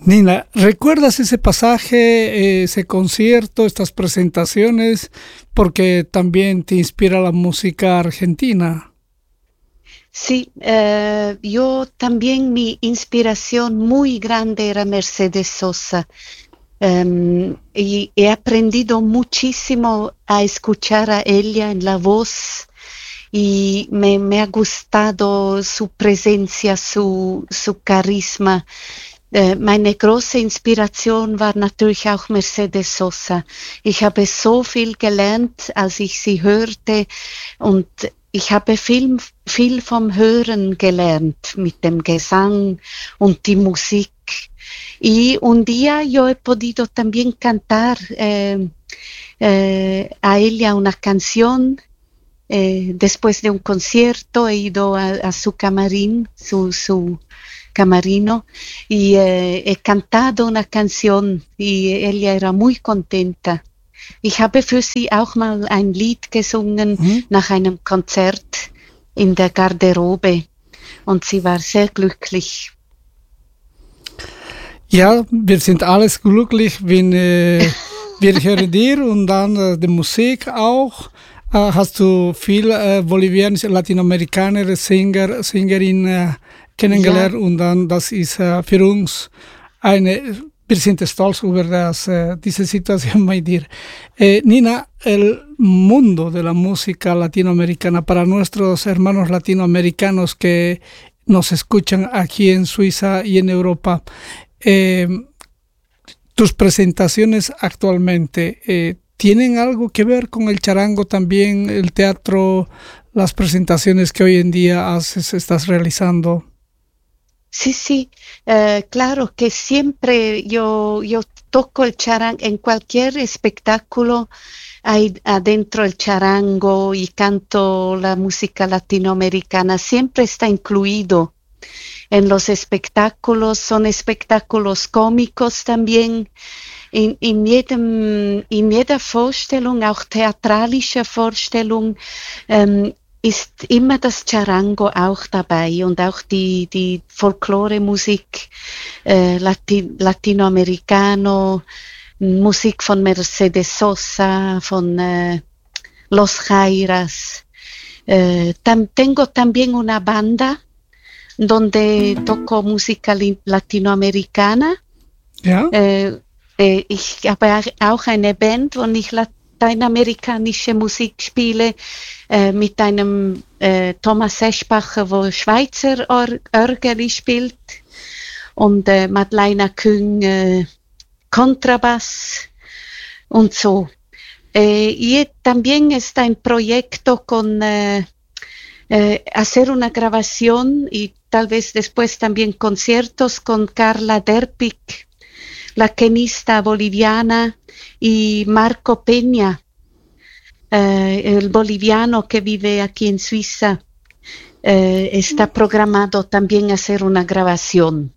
Nina, ¿recuerdas ese pasaje, ese concierto, estas presentaciones? Porque también te inspira la música argentina. Sí, yo también mi inspiración muy grande era Mercedes Sosa. Y he aprendido muchísimo a escuchar a ella en la voz y me ha gustado su presencia, su carisma. Meine große Inspiration war natürlich auch Mercedes Sosa. Ich habe so viel gelernt, als ich sie hörte und ich habe viel vom Hören gelernt mit dem Gesang und die Musik. Y un día yo he podido también cantar a ella una canción. Después de un concierto he ido a su camarín, su camarino, y he cantado una canción y ella era muy contenta. Ich habe für sie auch mal ein Lied gesungen Mhm. nach einem Konzert in der Garderobe und sie war sehr glücklich. Ja, wir sind alles glücklich, wenn wir hören dir und dann die Musik auch. Hast du viel bolivianische, latinamerikanische Sängerin Ja, kennengelernt und dann das ist für uns wir sind stolz über diese Situation bei dir. Nina, el mundo de la música latinoamericana para nuestros hermanos latinoamericanos que nos escuchan aquí en Suiza y en Europa, eh, tus presentaciones actualmente tienen algo que ver con el charango también, el teatro, las presentaciones que hoy en día estás realizando. sí, sí, claro que siempre yo toco el charango en cualquier espectáculo, hay adentro el charango y canto la música latinoamericana, siempre está incluido en los espectáculos, son espectáculos cómicos también. In jeder Vorstellung, auch theatralische Vorstellung, ist immer das Charango auch dabei und auch die Folklore-Musik, Latinoamericano, Musik von Mercedes Sosa, von Los Jairas. Tengo también una banda donde toco música latinoamericana. Ja? Ich habe auch eine Band, wo ich lateinamerikanische Musik spiele, mit einem Thomas Eschbacher, wo Schweizer Orgel spielt, und Madeleine Küng Kontrabass und so. Y también está en proyecto con hacer una grabación y tal vez después también conciertos con Carla Derpik, la quenista boliviana, y Marco Peña, el boliviano que vive aquí en Suiza. Está programado también hacer una grabación.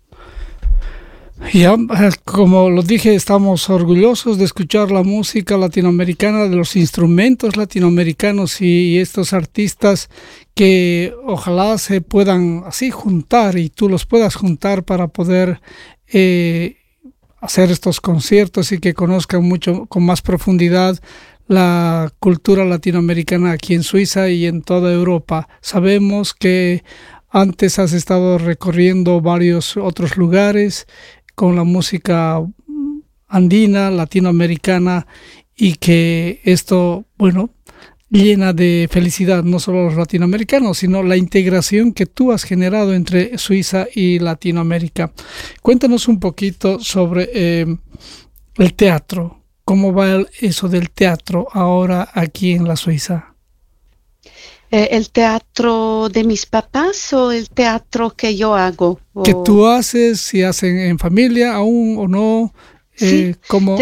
Ya, como lo dije, estamos orgullosos de escuchar la música latinoamericana, de los instrumentos latinoamericanos y estos artistas que ojalá se puedan así juntar y tú los puedas juntar para poder hacer estos conciertos y que conozcan mucho con más profundidad la cultura latinoamericana aquí en Suiza y en toda Europa. Sabemos que antes has estado recorriendo varios otros lugares con la música andina, latinoamericana, y que esto, bueno, llena de felicidad no solo a los latinoamericanos, sino la integración que tú has generado entre Suiza y Latinoamérica. Cuéntanos un poquito sobre el teatro. ¿Cómo va eso del teatro ahora aquí en la Suiza? ¿El teatro de mis papás o el teatro que yo hago? ¿Qué tú haces? ¿Si hacen en familia aún o no? Sí, ¿Cómo?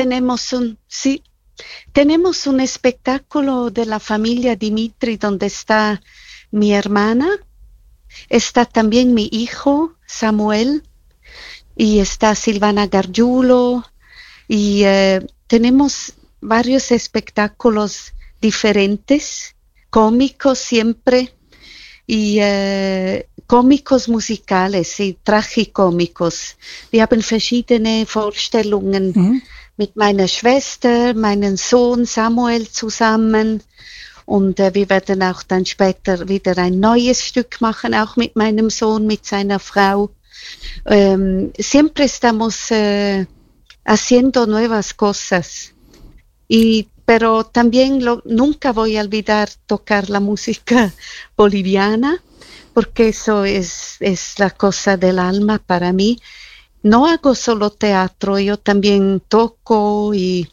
tenemos un espectáculo de la familia Dimitri donde está mi hermana, está también mi hijo Samuel y está Silvana Gargiulo, y tenemos varios espectáculos diferentes, cómicos siempre, y Komikos Musikales, Tragikomikus. Wir haben verschiedene Vorstellungen mit meiner Schwester, meinem Sohn Samuel zusammen. Und wir werden auch dann später wieder ein neues Stück machen, auch mit meinem Sohn, mit seiner Frau. Siempre estamos haciendo nuevas cosas. Pero también nunca voy a olvidar tocar la música boliviana, porque eso es la cosa del alma para mí. No hago solo teatro, yo también toco y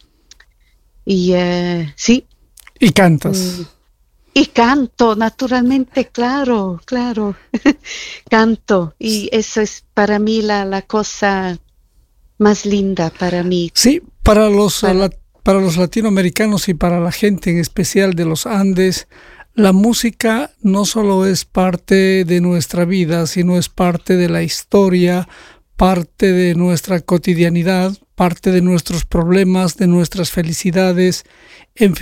sí. Y cantas. Y canto, naturalmente, claro. Canto, y eso es para mí la cosa más linda para mí. Sí, para los latinoamericanos y para la gente en especial de los Andes, la música no solo es parte de nuestra vida, sino es parte de la historia, parte de nuestra cotidianidad, parte de nuestros problemas, de nuestras felicidades, en fin.